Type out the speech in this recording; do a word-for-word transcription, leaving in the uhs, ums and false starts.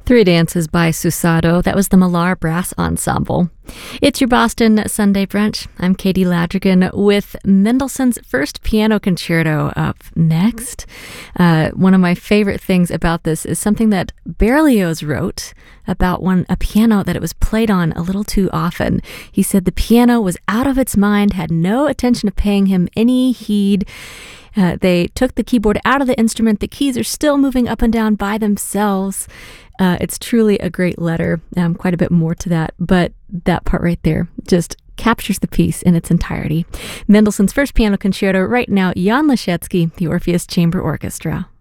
Three Dances by Susado. That was the Millar Brass Ensemble. It's your Boston Sunday Brunch. I'm Katie Ladrigan with Mendelssohn's First Piano Concerto up next. Uh, one of my favorite things about this is something that Berlioz wrote about when a piano that it was played on a little too often. He said the piano was out of its mind, had no attention of paying him any heed. Uh, they took the keyboard out of the instrument. The keys are still moving up and down by themselves. Uh, it's truly a great letter. Um, quite a bit more to that, but that part right there just captures the piece in its entirety. Mendelssohn's First Piano Concerto right now, Jan Leschetizky, the Orpheus Chamber Orchestra.